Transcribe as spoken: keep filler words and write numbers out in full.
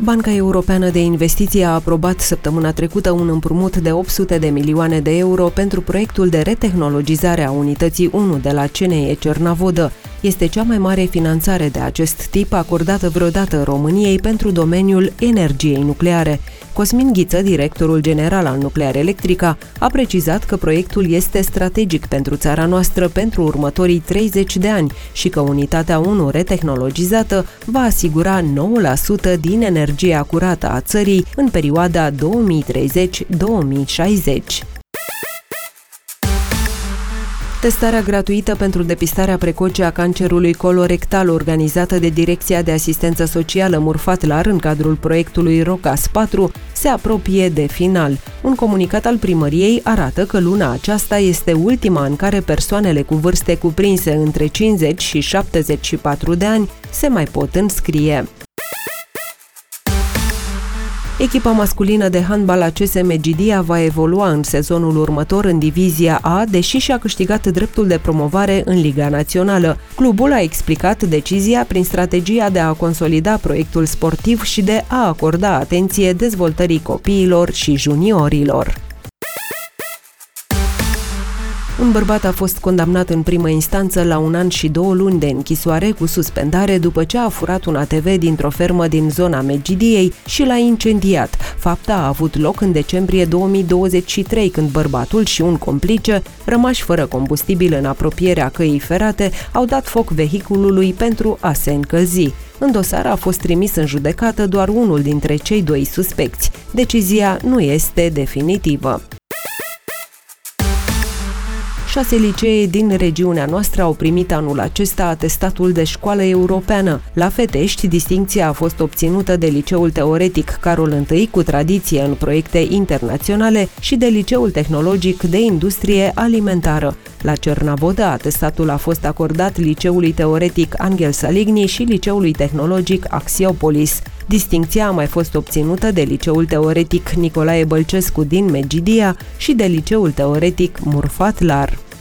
Banca Europeană de Investiții a aprobat săptămâna trecută un împrumut de opt sute de milioane de euro pentru proiectul de retehnologizare a unității unu de la C N E Cernavodă. Este cea mai mare finanțare de acest tip acordată vreodată României pentru domeniul energiei nucleare. Cosmin Ghiță, directorul general al Nuclear Electrica, a precizat că proiectul este strategic pentru țara noastră pentru următorii treizeci de ani și că unitatea unu retehnologizată va asigura nouă la sută din energia curată a țării în perioada două mii treizeci - două mii șaizeci. Testarea gratuită pentru depistarea precoce a cancerului colorectal organizată de Direcția de Asistență Socială Murfat Lar în cadrul proiectului ROCAS patru se apropie de final. Un comunicat al primăriei arată că luna aceasta este ultima în care persoanele cu vârste cuprinse între cincizeci și șaptezeci și patru de ani se mai pot înscrie. Echipa masculină de handbal A C S Megidia va evolua în sezonul următor în Divizia A, deși și-a câștigat dreptul de promovare în Liga Națională. Clubul a explicat decizia prin strategia de a consolida proiectul sportiv și de a acorda atenție dezvoltării copiilor și juniorilor. Un bărbat a fost condamnat în primă instanță la un an și două luni de închisoare cu suspendare după ce a furat un A T V dintr-o fermă din zona Megidiei și l-a incendiat. Fapta a avut loc în decembrie două mii douăzeci și trei, când bărbatul și un complice, rămași fără combustibil în apropierea căii ferate, au dat foc vehiculului pentru a se încălzi. În dosar a fost trimis în judecată doar unul dintre cei doi suspecți. Decizia nu este definitivă. Șase licee din regiunea noastră au primit anul acesta atestatul de școală europeană. La Fetești, distincția a fost obținută de Liceul Teoretic Carol I, cu tradiție în proiecte internaționale, și de Liceul Tehnologic de Industrie Alimentară. La Cernavodă, atestatul a fost acordat Liceului Teoretic Angel Saligny și Liceului Tehnologic Axiopolis. Distincția a mai fost obținută de Liceul Teoretic Nicolae Bălcescu din Megidia și de Liceul Teoretic Murfat Lar.